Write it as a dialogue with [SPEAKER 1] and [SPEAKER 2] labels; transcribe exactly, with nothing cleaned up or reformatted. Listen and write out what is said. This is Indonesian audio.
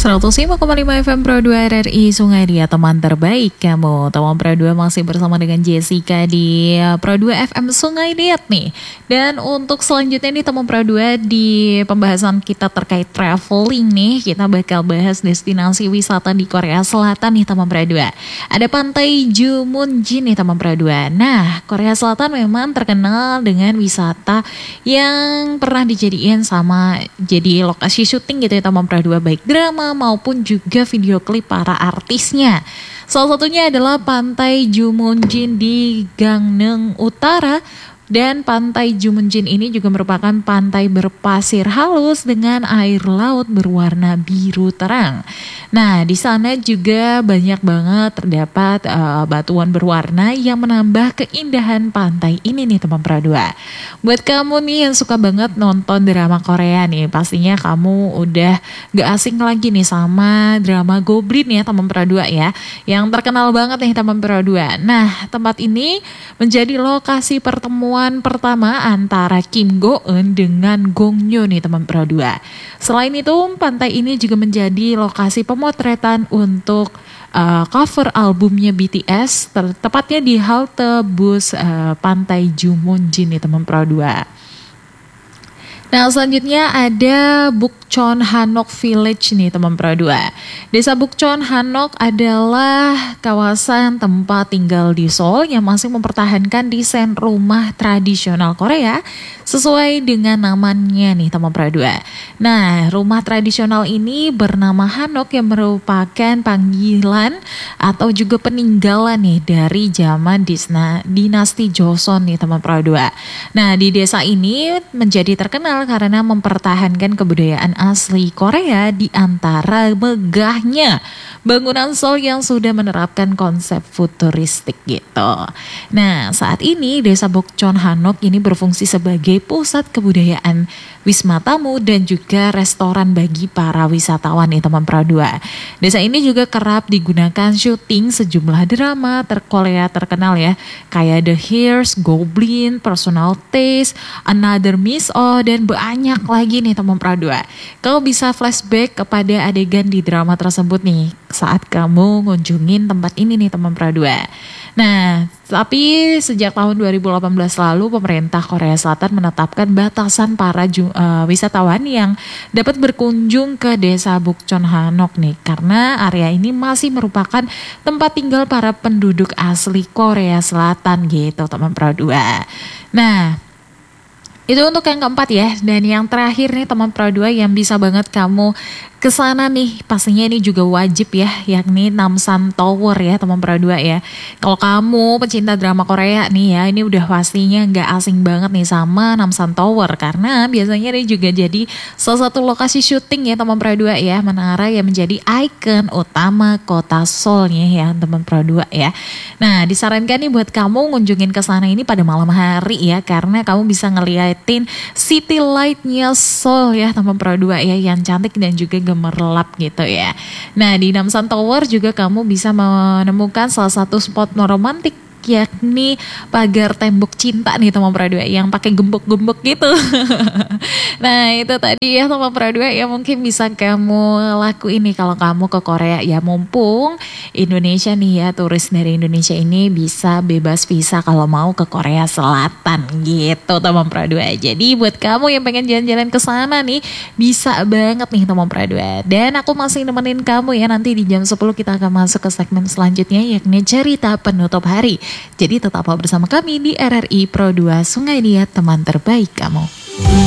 [SPEAKER 1] seratus lima koma lima F M Pro dua R R I Sungai Dia, teman terbaik kamu. Teman Pro dua masih bersama dengan Jessica di Pro dua F M Sungai Dia nih. Dan untuk selanjutnya nih teman Pro dua, di pembahasan kita terkait traveling nih, kita bakal bahas destinasi wisata di Korea Selatan nih teman Pro dua. Ada pantai Jumunjin nih teman Pro dua. Nah, Korea Selatan memang terkenal dengan wisata yang pernah dijadiin sama jadi lokasi syuting gitu ya teman Pro dua, baik drama maupun juga video klip para artisnya. Salah satunya adalah Pantai Jumunjin di Gangneung Utara. Dan Pantai Jumunjin ini juga merupakan pantai berpasir halus dengan air laut berwarna biru terang. Nah, di sana juga banyak banget terdapat uh, batuan berwarna yang menambah keindahan pantai ini nih teman Pro dua. Buat kamu nih yang suka banget nonton drama Korea nih, pastinya kamu udah gak asing lagi nih sama drama Goblin ya teman Pro dua ya, yang terkenal banget nih teman Pro dua. Nah, tempat ini menjadi lokasi pertemuan pertama antara Kim Go Eun dengan Gong Yoo nih teman Pro dua. Selain itu, pantai ini juga menjadi lokasi pemotretan untuk uh, cover albumnya B T S, tepatnya di halte bus uh, Pantai Jumunjin nih teman Pro dua. Nah, selanjutnya ada Bukchon Hanok Village nih teman Pro dua. Desa Bukchon Hanok adalah kawasan tempat tinggal di Seoul yang masih mempertahankan desain rumah tradisional Korea sesuai dengan namanya nih teman Pro dua. Nah, rumah tradisional ini bernama Hanok yang merupakan panggilan atau juga peninggalan nih dari zaman disna, dinasti Joseon nih teman Pro dua. Nah, di desa ini menjadi terkenal karena mempertahankan kebudayaan asli Korea di antara megahnya bangunan Seoul yang sudah menerapkan konsep futuristik gitu. Nah, saat ini Desa Bukchon Hanok ini berfungsi sebagai pusat kebudayaan, wisma tamu dan juga restoran bagi para wisatawan nih teman Pro dua. Desa ini juga kerap digunakan syuting sejumlah drama terkorea terkenal ya, kayak The Hears, Goblin, Personal Taste, Another Miss O, dan banyak lagi nih teman Pro dua. Kau bisa flashback kepada adegan di drama tersebut nih saat kamu ngunjungin tempat ini nih teman Pro dua. Nah, tapi sejak tahun dua ribu delapan belas lalu pemerintah Korea Selatan menetapkan batasan para ju, uh, wisatawan yang dapat berkunjung ke Desa Bukchon Hanok nih, karena area ini masih merupakan tempat tinggal para penduduk asli Korea Selatan gitu teman Pro dua. Nah, itu untuk yang keempat ya. Dan yang terakhir nih teman Pro dua yang bisa banget kamu kesana nih, pastinya ini juga wajib ya, yakni Namsan Tower ya teman Pro dua ya. Kalau kamu pecinta drama Korea nih ya, ini udah pastinya gak asing banget nih sama Namsan Tower, karena biasanya ini juga jadi salah satu lokasi syuting ya teman Pro dua ya, menara yang menjadi ikon utama kota Seoul ya teman Pro dua ya. Nah, disarankan nih buat kamu ngunjungin ke sana ini pada malam hari ya, karena kamu bisa ngeliatin city light-nya Seoul ya teman Pro dua ya, yang cantik dan juga gemerlap gitu ya. Nah, di Namsan Tower juga kamu bisa menemukan salah satu spot romantik, yakni pagar tembok cinta nih teman Pro dua yang pakai gembok-gembok gitu. Nah, itu tadi ya teman Pro dua yang mungkin bisa kamu lakuin nih kalau kamu ke Korea ya, mumpung Indonesia nih ya, turis dari Indonesia ini bisa bebas visa kalau mau ke Korea Selatan gitu teman Pro dua. Jadi buat kamu yang pengen jalan-jalan ke sana nih, bisa banget nih teman Pro dua. Dan aku masih nemenin kamu ya, nanti di jam sepuluh kita akan masuk ke segmen selanjutnya, yakni cerita penutup hari. Jadi tetaplah bersama kami di R R I Pro dua Sungai Dia, teman terbaik kamu.